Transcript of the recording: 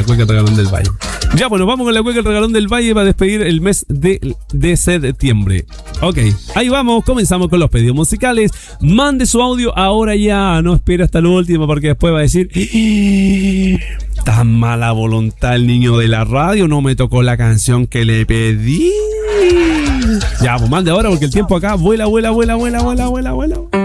cueca del Regalón del Valle. Ya, bueno, vamos con la cueca del Regalón del Valle para despedir el mes de septiembre. Ok, ahí vamos, comenzamos con los pedidos musicales. Mande su audio ahora ya, no espere hasta lo último porque después va a decir: tan mala voluntad el niño de la radio, no me tocó la canción que le pedí. Ya, pues mande ahora porque el tiempo acá vuela.